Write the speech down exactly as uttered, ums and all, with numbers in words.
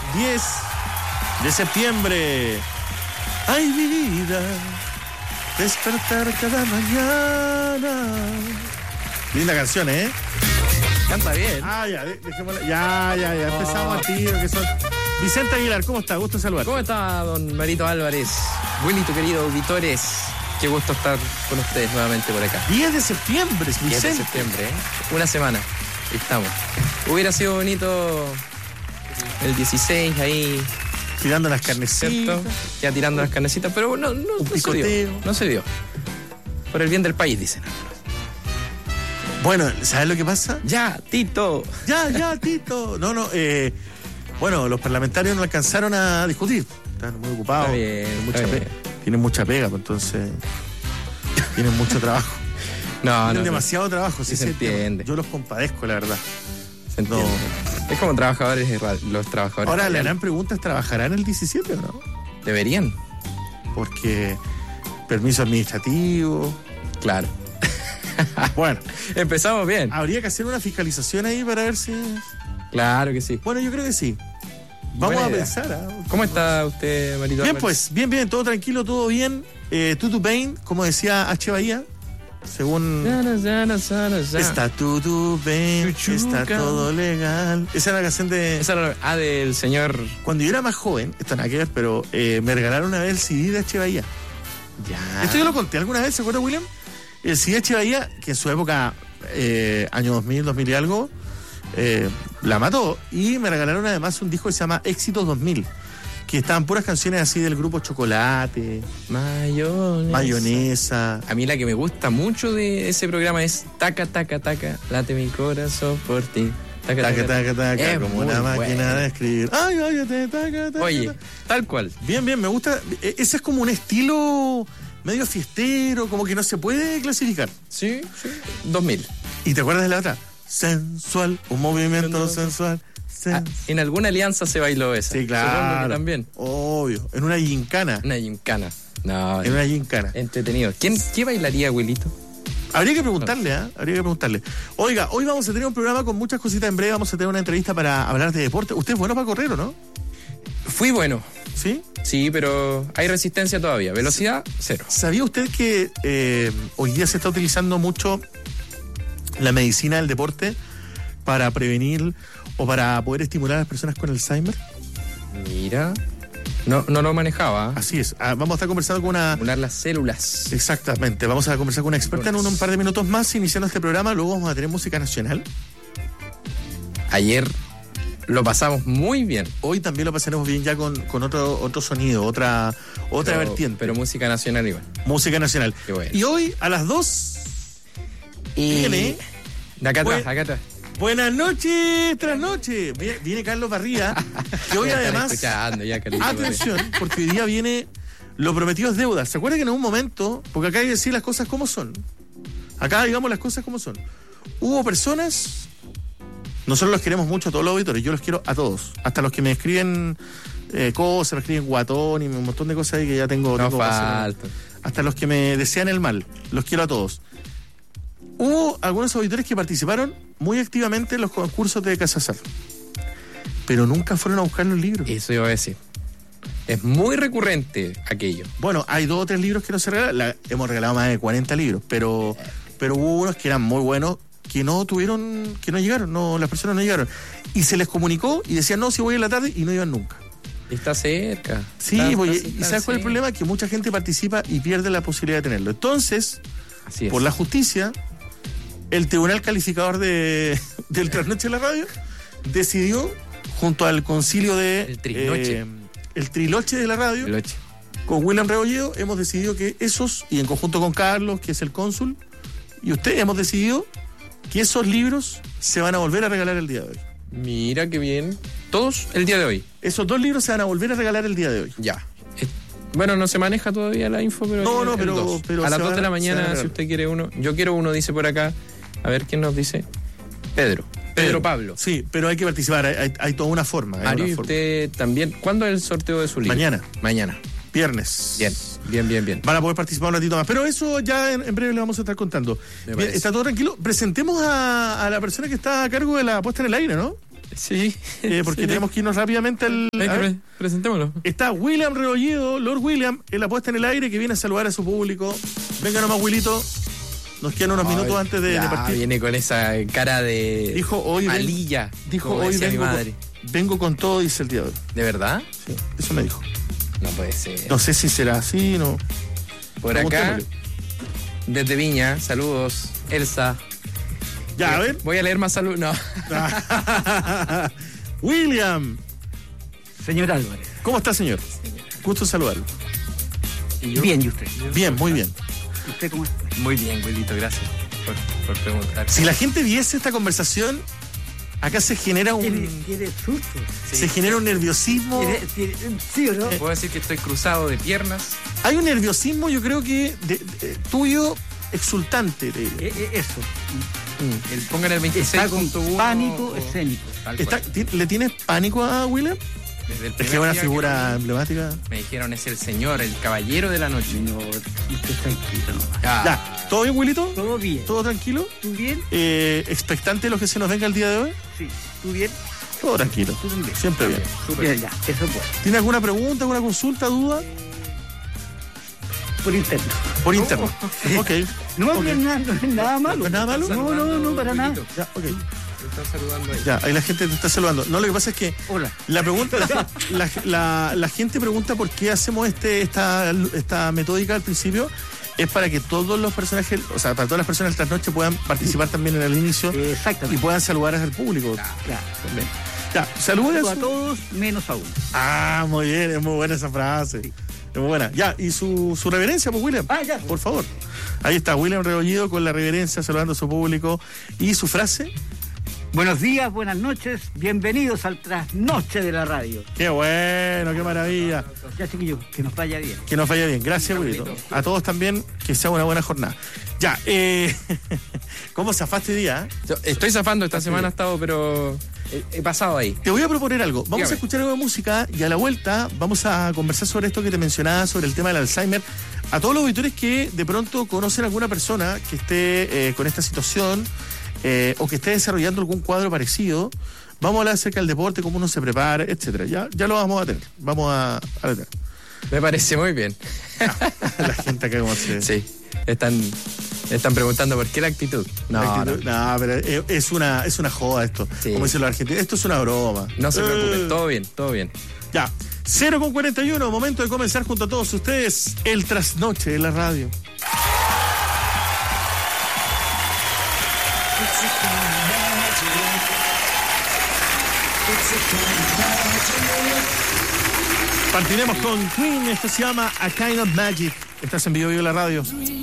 diez de septiembre. Ay, mi vida, despertar cada mañana. Linda canción, ¿eh? Canta bien. Ah, ya, dejémosla. Ya, ya, ya. Empezamos al tiro, que son... Vicente Aguilar, ¿cómo está? Gusto saludar. ¿Cómo está, don Marito Álvarez? Wilito, querido auditores. Qué gusto estar con ustedes nuevamente por acá. diez de septiembre, Vicente. diez de septiembre, ¿eh? Una semana. Ahí estamos. Hubiera sido bonito el dieciséis ahí. Tirando las carnecitas. ¿Cierto? Ya tirando las carnecitas, pero no, no, no se dio. No se dio. Por el bien del país, dicen. Bueno, ¿sabes lo que pasa? Ya, Tito. Ya, ya, Tito. No, no, eh... Bueno, los parlamentarios no alcanzaron a discutir. Están muy ocupados. Está bien, tienen, mucha está pega, bien. tienen mucha pega, pues entonces tienen mucho trabajo. No, tienen no. demasiado no. trabajo. Sí, sí, se entiende. Yo los compadezco, la verdad. Se entiende. No. Es como trabajadores, los trabajadores. Ahora, la gran pregunta es, ¿trabajarán el diecisiete o no? Deberían. Porque permiso administrativo. Claro. Bueno. Empezamos bien. Habría que hacer una fiscalización ahí para ver si... Claro que sí. Bueno, yo creo que sí. Vamos Buena a idea. pensar. ¿eh? ¿Cómo está usted, Marito? Bien, Álvarez? pues, bien, bien, todo tranquilo, todo bien. Eh, Tutu Pain, como decía H. Bahía, según... Está Tutu Pain, está todo legal. Esa era la canción de... Esa era la... Ah, del señor... Cuando yo era más joven, esto nada que ver, pero eh, me regalaron una vez el C D de H. Bahía. Ya. Esto yo lo conté alguna vez, ¿se acuerda, William? El C D de H. Bahía, que en su época, eh, año dos mil, dos mil y algo... Eh, la mató, y me regalaron además un disco que se llama Éxitos dos mil, que estaban puras canciones así del grupo Chocolate, Mayonesa. Mayonesa. A mí la que me gusta mucho de ese programa es Taca, taca, taca, late mi corazón por ti. Taca, Taca, taca, taca, es como muy una máquina bueno. de escribir. Ay, ay, te, taca, taca. Oye, tal cual. Bien, bien, me gusta. E- Ese es como un estilo medio fiestero, como que no se puede clasificar. Sí, sí. dos mil. ¿Y te acuerdas de la otra? Sensual, un movimiento sensual. Sen- Ah, en alguna alianza se bailó esa. Sí, Supongo claro. que también. Obvio. En una gincana. Una gincana. No, En una gincana. entretenido. ¿Quién, ¿Qué bailaría, Wilito? Habría que preguntarle, ¿ah? ¿eh? Habría que preguntarle. Oiga, hoy vamos a tener un programa con muchas cositas. En breve vamos a tener una entrevista para hablar de deporte. ¿Usted es bueno para correr o no? Fui bueno. ¿Sí? Sí, pero hay resistencia todavía. Velocidad, cero. ¿Sabía usted que eh, hoy día se está utilizando mucho la medicina del deporte para prevenir o para poder estimular a las personas con Alzheimer? Mira. No, no lo manejaba. Así es. Ah, vamos a estar conversando con una... Estimular las células. Exactamente. Vamos a conversar con una experta en un, un par de minutos más, iniciando este programa. Luego vamos a tener música nacional. Ayer lo pasamos muy bien. Hoy también lo pasaremos bien ya con, con otro, otro sonido, otra, otra pero, vertiente. Pero música nacional igual. Música nacional. Qué bueno. Y hoy a las dos Y... viene... De acá atrás, Buen- acá atrás. Buenas noches, tras noche. Viene, viene Carlos Barría, que hoy Ya están además... escuchando, ya, Carlito. Atención, porque hoy día viene Lo prometido es deuda. ¿Se acuerdan que en un momento, porque acá hay que decir las cosas como son, acá digamos las cosas como son, hubo personas, nosotros los queremos mucho a todos los auditores, yo los quiero a todos, hasta los que me escriben eh, cosas, me escriben guatón y un montón de cosas ahí que ya tengo... No tengo falta. hasta los que me desean el mal, los quiero a todos. Hubo algunos auditores que participaron muy activamente en los concursos de Casasal, pero nunca fueron a buscar los libros. Eso iba a decir. Es muy recurrente aquello. Bueno, hay dos o tres libros que no se regalan. La- hemos regalado más de cuarenta libros, pero, pero hubo unos que eran muy buenos que no tuvieron, que no llegaron, no, las personas no llegaron. Y se les comunicó y decían, no, si voy en la tarde, y no iban nunca. Está cerca. Sí, Está- oye, está- ¿y está sabes cuál es el cerca. problema? Que mucha gente participa y pierde la posibilidad de tenerlo. Entonces, Así es. por la justicia, el Tribunal Calificador de, del Trasnoche de la Radio decidió, junto al concilio de... El Trinoche. eh, el Triloche de la Radio, El ocho. con William Rebolledo, hemos decidido que esos, y en conjunto con Carlos, que es el cónsul, y usted, hemos decidido que esos libros se van a volver a regalar el día de hoy. Mira qué bien. Todos el día de hoy. Esos dos libros se van a volver a regalar el día de hoy. Ya. Es- Bueno, no se maneja todavía la info, pero... No, el- no, el pero- dos. pero a las se dos va- de la se va a mañana, regalar. si usted quiere uno. Yo quiero uno, dice por acá. A ver, ¿quién nos dice? Pedro. Pedro Pablo. Sí, pero hay que participar, hay, hay- hay toda una forma. hay Mario, una y forma. usted también. ¿Cuándo es el sorteo de su libro? Mañana. Mañana. Viernes. Bien, bien, bien, bien. Van a poder participar un ratito más. Pero eso ya en, en breve le vamos a estar contando. Me Bien, parece. está todo tranquilo. Presentemos a, a la persona que está a cargo de la puesta en el aire, ¿no? Sí. Eh, porque sí. tenemos que irnos rápidamente al... Venga, a ver. pre- presentémoslo. Está William Rebolledo, Lord William, en la puesta en el aire, que viene a saludar a su público. Venga nomás, Willito. Nos quedan unos minutos Ay, antes de, ya, de partir. Viene con esa cara de Dijo hoy ven- malilla. Dijo como hoy decía mi vengo madre. con, vengo con todo, dice el día de hoy. ¿De verdad? Sí, eso me dijo. No puede ser. No sé si será así, no. Por acá, Preguntémosle. desde Viña, saludos, Elsa. Ya, a Eh, ver. Voy a leer más saludos. No. William, Señor Álvarez. ¿cómo está, señor? Gusto saludarlo. Bien, ¿y usted? Bien, muy bien. ¿Usted cómo está? Muy bien, Wilito, gracias por, por preguntar. Si la gente viese esta conversación, acá se genera ¿Tiene, un tiene susto? Sí. se genera un nerviosismo. ¿Tiene, tiene, ¿Sí o no? Puedo decir que estoy cruzado de piernas. Hay un nerviosismo, yo creo que de- de- tuyo exultante. te diría. Eh, eh, eso. El, pongan el veintiséis Está con punto uno pánico o- escénico. tal Está- cual. ti- ¿Le tienes pánico a William? Desde el Es primer que es una día figura lo vi, emblemática. me dijeron es el señor, el caballero de la noche. No, usted tranquilo nomás. Ah, Ya, ¿todo bien, Willito? ¿Todo bien? ¿Todo tranquilo? ¿Tú bien? Eh, ¿Expectante de lo que se nos venga el día de hoy? Sí. ¿Tú bien? Todo tranquilo. ¿Tú también? Siempre bien. súper Bien, ya, eso es bueno. ¿Tiene alguna pregunta, alguna consulta, duda? Por interno. Por interno. Ok. No, Ok. no es nada, no es nada malo. ¿No es nada malo? No, no, no, para nada. Wilito. Ya, ok. Te están saludando ahí. Ya, ahí la gente te está saludando. No, lo que pasa es que Hola. la pregunta, la, la- la- la gente pregunta por qué hacemos este, esta, esta metódica al principio. Es para que todos los personajes, o sea, para todas las personas de esta noche puedan participar también en el inicio y Exactamente. puedan saludar al público. Claro. También. Ya, saludos. A todos, menos a uno. Ah, muy bien, es muy buena esa frase. Es muy buena. Ya, y su, su reverencia, pues, William. Ah, ya. Por favor. Ahí está, William Rebollido con la reverencia, saludando a su público. Y su frase, Buenos días, buenas noches, bienvenidos al trasnoche de la radio. qué bueno, qué maravilla. Ya chiquillos, que nos vaya bien. Que nos vaya bien. Gracias, Wilito. A todos también, que sea una buena jornada. Ya, eh, ¿cómo zafaste hoy día? eh? Yo estoy zafando, esta semana he estado, pero he, he pasado ahí. Te voy a proponer algo. Vamos Dígame. a escuchar algo de música y a la vuelta vamos a conversar sobre esto que te mencionaba, sobre el tema del Alzheimer. A todos los auditores que de pronto conocen a alguna persona que esté eh, con esta situación eh, o que esté desarrollando algún cuadro parecido, vamos a hablar acerca del deporte, cómo uno se prepara, etcétera. Ya, ya lo vamos a tener. Vamos a, a tener. Me parece muy bien. La gente acá como se... Sí, están, están preguntando por qué la actitud. No, La no, actitud- no, pero es- es una, es una joda esto. Sí. Como dicen los argentinos. Esto es una broma. no se Eh. preocupen, todo bien, todo bien. Ya, cero con cuarenta y uno, momento de comenzar junto a todos ustedes el trasnoche de la radio. Partiremos con Queen, esto se llama A Kind of Magic. Estás en Vivo Vivo la radio.